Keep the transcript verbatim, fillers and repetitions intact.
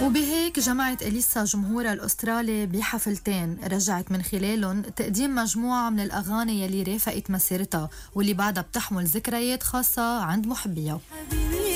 وبهيك جمعت إليسا جمهورها الأسترالي بحفلتين رجعت من خلالهم تقديم مجموعة من الأغاني يلي رافقت مسيرتها واللي بعدها بتحمل ذكريات خاصة عند محبيها.